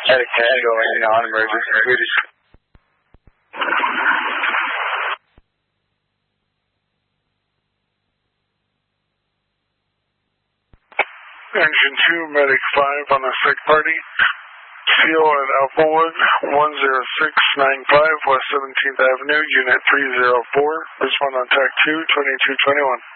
Had a cat going on emergency. Engine 2, Medic 5 on the sick party. Seal at Applewood, 10695 West 17th Avenue, Unit 304. Respond on TAC 2, 2221.